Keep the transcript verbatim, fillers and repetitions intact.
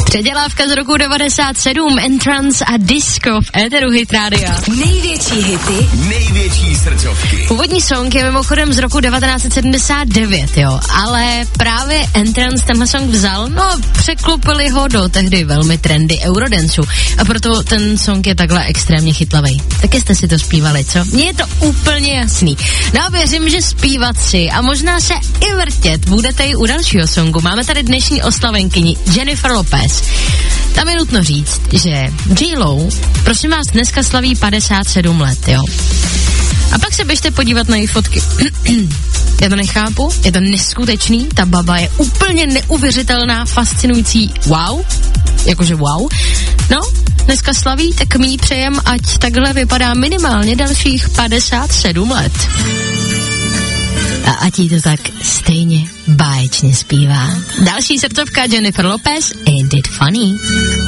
Předělávka z roku devadesát sedm, Entrance a Disco v éteru Hit Rádia. Největší hity, největší srdcovky. Původní song je mimochodem z roku devatenáct set sedmdesát devět, jo, ale právě Entrance tenhle song vzal, no překlopili ho do tehdy velmi trendy Eurodancu a proto ten song je takhle extrémně chytlavej. Taky jste si to zpívali, co? Mně je to úplně jasný. No a věřím, že zpívat si a možná se i vrtět budete i u dalšího songu. Máme tady dnešní oslavenkyni Jennifer Lopez. Tam je nutno říct, že J-Lo, prosím vás, dneska slaví padesát sedm let, jo. A pak se běžte podívat na její fotky. Já to nechápu, je to neskutečný, ta baba je úplně neuvěřitelná, fascinující, wow, jakože wow. No, dneska slaví, tak my jí přejem, ať takhle vypadá minimálně dalších padesát sedm let. A ať jí to tak stejně báječně zpívá. Další srdcovka Jennifer Lopez, Ain't It Funny?